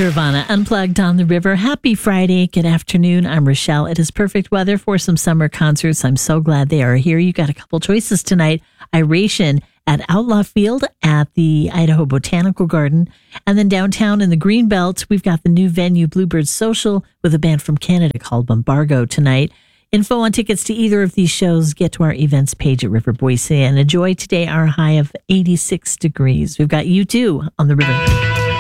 Nirvana Unplugged on the River. Happy Friday. Good afternoon. I'm Rochelle. It is perfect weather for some summer concerts. I'm so glad they are here. You got a couple choices tonight. Iration at Outlaw Field at the Idaho Botanical Garden. And then downtown in the Greenbelt, we've got the new venue Bluebird Social with a band from Canada called Bombargo tonight. Info on tickets to either of these shows, get to our events page at River Boise and enjoy today our high of 86 degrees. We've got U2 on the river.